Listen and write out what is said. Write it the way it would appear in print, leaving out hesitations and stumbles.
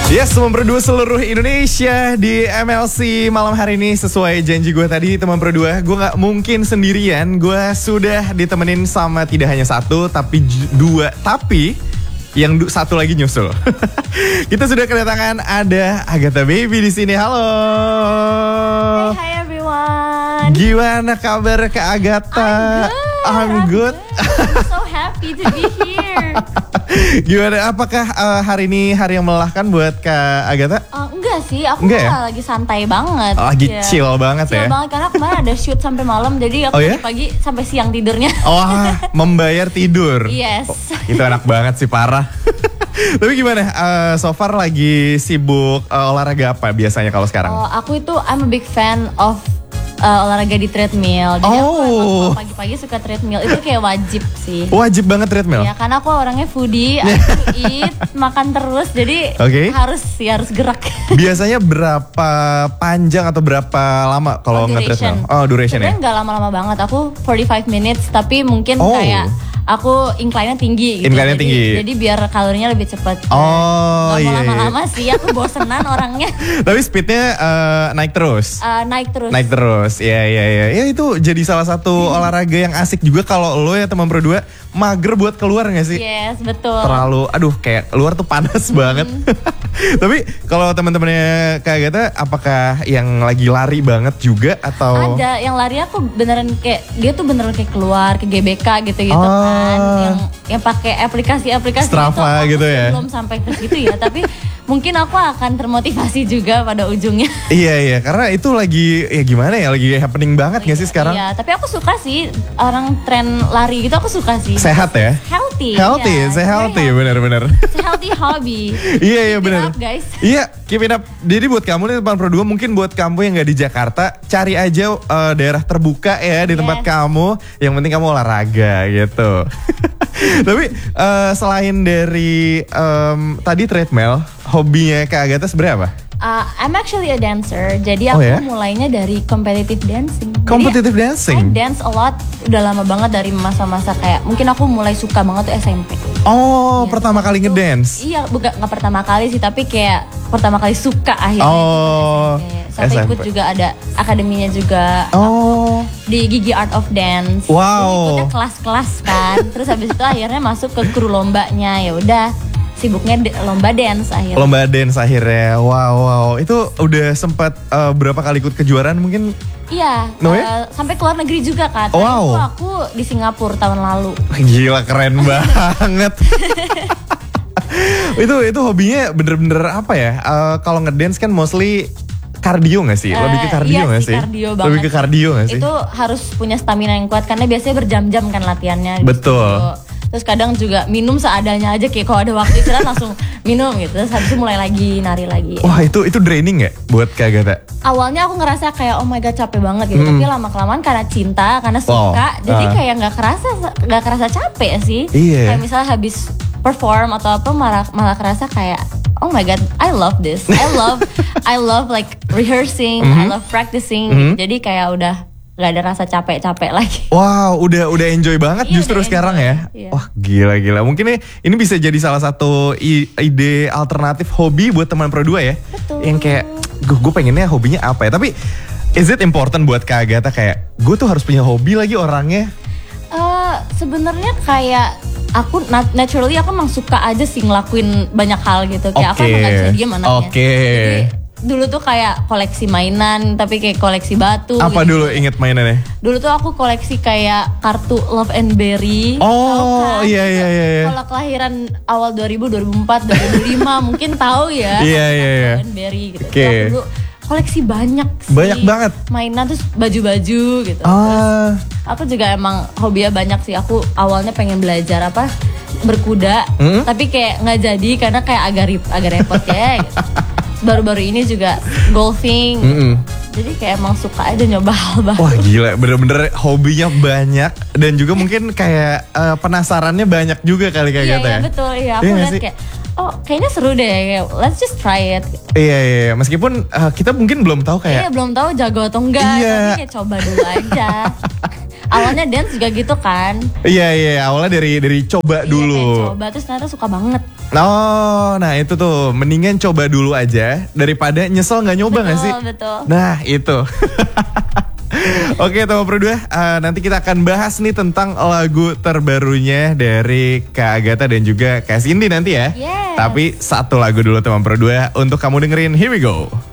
Yes, teman berdua seluruh Indonesia di MLC malam hari ini. Sesuai janji gue tadi, teman berdua, gue gak mungkin sendirian. Gue sudah ditemenin sama tidak hanya satu, tapi dua. Tapi yang satu lagi nyusul. Kita sudah kedatangan ada Agatha Baby di sini. Halo. Hey, hi everyone. Gimana kabar Kak Agatha? I'm good. I'm so happy to be here. Gimana? Apakah hari ini hari yang melelahkan buat Kak Agatha? Enggak sih, aku lagi santai banget. Lagi chill banget ya? Chill banget karena kemarin ada shoot sampai malam, jadi aku pagi sampai siang tidurnya. Oh, membayar tidur. Yes. Itu enak banget sih, parah. Tapi gimana? So far lagi sibuk olahraga apa biasanya kalau sekarang? Aku itu I'm a big fan of olahraga di treadmill. Jadi aku pagi-pagi suka treadmill. Itu kayak wajib sih. Wajib banget treadmill? Ya karena aku orangnya foodie, aku eat, makan terus. Jadi harus gerak. Biasanya berapa panjang atau berapa lama kalau nge-treadmill? Oh, duration ya? Sebenarnya gak lama-lama banget. Aku 45 minutes, tapi mungkin kayak aku incline-nya tinggi gitu. Incline-nya tinggi. Jadi biar kalorinya lebih cepat. Oh, gak mau lama-lama sih, aku bosenan orangnya. Tapi speednya naik terus? Naik terus. Naik terus, ya. Ya itu jadi salah satu olahraga yang asik juga kalau lo ya teman berdua mager buat keluar gak sih? Yes, betul. Terlalu, kayak luar tuh panas banget. Tapi kalau teman-temannya Kak Agatha, apakah yang lagi lari banget juga atau? Ada, yang lari aku beneran kayak, dia tuh beneran kayak keluar ke GBK gitu kan. Yang pakai aplikasi-aplikasi Strava gitu ya. Belum sampai ke situ ya, tapi mungkin aku akan termotivasi juga pada ujungnya. Iya, karena itu lagi ya gimana ya, lagi happening banget gak sih sekarang? Iya, tapi aku suka sih orang tren lari gitu, aku suka sih. Sehat ya? Healthy, benar-benar. Healthy hobby. Iya benar. Guys. Iya, keep it up. Jadi buat kamu nih teman berdua, mungkin buat kamu yang gak di Jakarta, cari aja daerah terbuka ya di tempat kamu. Yang penting kamu olahraga gitu. Tapi selain dari tadi treadmill, hobinya Kak Agatha sebenarnya apa? I'm actually a dancer, jadi aku mulainya dari competitive dancing. Competitive dancing? I dance a lot, udah lama banget dari masa-masa kayak, mungkin aku mulai suka banget tuh SMP. Oh, ya, pertama kali ngedance? Iya, bukan gak pertama kali sih, tapi kayak pertama kali suka akhirnya. Oh, sampai ikut juga ada akademinya juga. Di Gigi Art of Dance. Wow. Ikutnya kelas-kelas kan, terus habis itu akhirnya masuk ke kru lombanya, ya udah. Sibuknya lomba dance akhirnya. Lomba dance akhirnya, wow. Itu udah sempat berapa kali ikut kejuaraan mungkin? Iya, sampai keluar negeri juga kan. Wow. Itu aku di Singapura tahun lalu. Gila, keren banget. Itu hobinya bener-bener apa ya? Kalau ngedance kan mostly kardio gak sih? Lebih ke kardio gak sih? Kardio banget. Lebih ke kardio gak sih? Itu harus punya stamina yang kuat karena biasanya berjam-jam kan latihannya. Betul. Terus kadang juga minum seadanya aja, kayak kalau ada waktu istirahat langsung minum gitu. Terus habis itu mulai lagi, nari lagi. Wah, itu draining gak buat Kak Agatha? Awalnya aku ngerasa kayak oh my god capek banget gitu. Tapi lama-kelamaan karena cinta, karena suka, jadi kayak gak kerasa capek sih. Iya. Kayak misalnya habis perform atau apa malah kerasa kayak oh my god, I love this. I love like rehearsing, I love practicing. Jadi kayak udah gak ada rasa capek-capek lagi. Wow, udah enjoy banget justru sekarang ya. Iya. Wah, gila. Mungkin ini bisa jadi salah satu ide alternatif hobi buat teman berdua ya. Betul. Yang kayak gue pengennya hobinya apa ya. Tapi is it important buat Kak Agatha kayak gue tuh harus punya hobi lagi orangnya? Sebenarnya kayak aku naturally aku emang suka aja sih ngelakuin banyak hal gitu. Kayak aku emang gak bisa diem anaknya. Jadi dulu tuh kayak koleksi mainan, tapi kayak koleksi batu. Apa gitu. dulu inget mainannya? Dulu tuh aku koleksi kayak kartu Love and Berry. Oh, iya. Kalau kelahiran awal 2000, 2004, 2005 mungkin tahu ya. Iya. Love and Berry gitu. Aku dulu koleksi banyak sih. Banyak banget. Mainan terus baju-baju gitu. Terus aku juga emang hobinya banyak sih. Aku awalnya pengen belajar berkuda, tapi kayak nggak jadi karena kayak agak repot ya. Gitu. Baru-baru ini juga golfing. Jadi kayak emang suka aja nyoba hal baru. Wah gila, bener-bener hobinya banyak. Dan juga mungkin kayak penasarannya banyak juga kali kayak gitu ya. Iya betul, iya. Aku lihat kayak kayaknya seru deh, let's just try it. Iya. Meskipun kita mungkin belum tahu kayak. Iya belum tahu jago atau enggak, tapi kayak coba dulu aja. Awalnya dance juga gitu kan. Iya, awalnya dari coba dulu. Kayak coba terus ternyata suka banget. Oh, nah itu tuh mendingan coba dulu aja daripada nyesel nggak nyoba nggak sih? Betul. Nah itu. Oke teman Pro 2, nanti kita akan bahas nih tentang lagu terbarunya dari Kak Agatha dan juga Kak Cindy nanti ya. Yes. Tapi satu lagu dulu teman Pro 2 untuk kamu dengerin, here we go.